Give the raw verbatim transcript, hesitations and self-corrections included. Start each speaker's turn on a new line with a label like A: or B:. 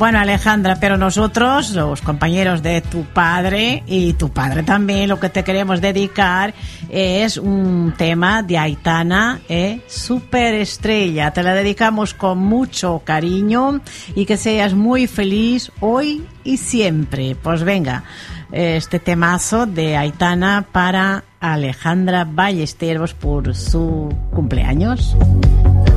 A: Bueno, Alejandra, pero nosotros, los compañeros de tu padre y tu padre también, lo que te queremos dedicar es un tema de Aitana, ¿eh? Superestrella. Te la dedicamos con mucho cariño y que seas muy feliz hoy y siempre. Pues venga, este temazo de Aitana para Alejandra Ballesteros por su cumpleaños.